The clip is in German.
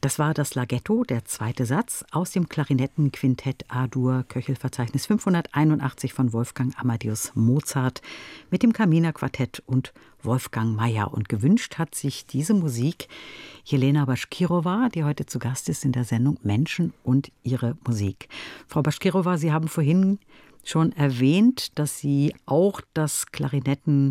Das war das Laghetto, der zweite Satz, aus dem Klarinettenquintett A-Dur, Köchelverzeichnis 581 von Wolfgang Amadeus Mozart mit dem Kaminer Quartett und Wolfgang Mayer. Und gewünscht hat sich diese Musik Jelena Baschkirowa, die heute zu Gast ist in der Sendung Menschen und ihre Musik. Frau Baschkirowa, Sie haben vorhin schon erwähnt, dass Sie auch das Klarinetten